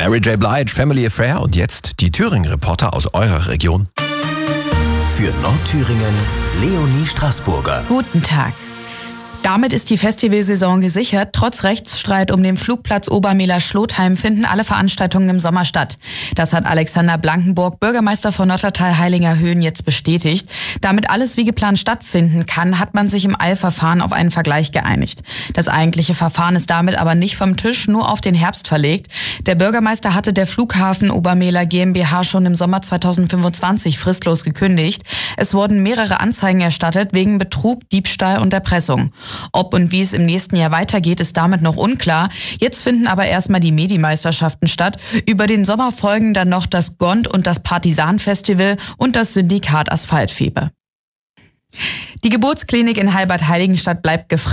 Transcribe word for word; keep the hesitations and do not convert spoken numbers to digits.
Mary J. Blige, Family Affair und jetzt die Thüringen-Reporter aus eurer Region. Für Nordthüringen Leonie Straßburger. Guten Tag. Damit ist die Festivalsaison gesichert. Trotz Rechtsstreit um den Flugplatz Obermehler-Schlotheim finden alle Veranstaltungen im Sommer statt. Das hat Alexander Blankenburg, Bürgermeister von Nottertal-Heilinger-Höhen, jetzt bestätigt. Damit alles wie geplant stattfinden kann, hat man sich im Eilverfahren auf einen Vergleich geeinigt. Das eigentliche Verfahren ist damit aber nicht vom Tisch, nur auf den Herbst verlegt. Der Bürgermeister hatte der Flughafen Obermehler GmbH schon im Sommer zweitausendfünfundzwanzig fristlos gekündigt. Es wurden mehrere Anzeigen erstattet wegen Betrug, Diebstahl und Erpressung. Ob und wie es im nächsten Jahr weitergeht, ist damit noch unklar. Jetzt finden aber erstmal die Medi-Meisterschaften statt. Über den Sommer folgen dann noch das Gond und das Partisan-Festival und das Syndikat Asphaltfieber. Die Geburtsklinik in Halbert-Heiligenstadt bleibt gefragt.